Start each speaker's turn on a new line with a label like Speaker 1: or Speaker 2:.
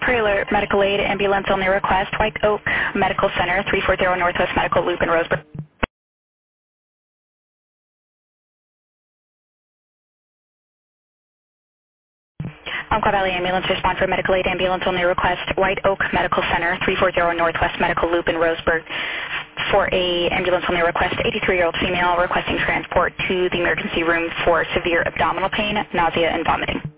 Speaker 1: Alert, medical aid, ambulance only request, White Oak Medical Center, 340 Northwest Medical Loop in Roseburg. Umpqua Valley Ambulance respond for medical aid, ambulance only request, White Oak Medical Center, 340 Northwest Medical Loop in Roseburg. For a ambulance only request, 83-year-old female requesting transport to the emergency room for severe abdominal pain, nausea, and vomiting.